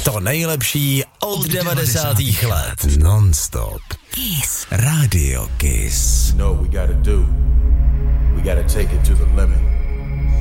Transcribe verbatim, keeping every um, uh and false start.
To nejlepší od devadesátých let. Non-stop. Kiss. Radio Kiss. You know what we gotta do. We gotta take it to the limit.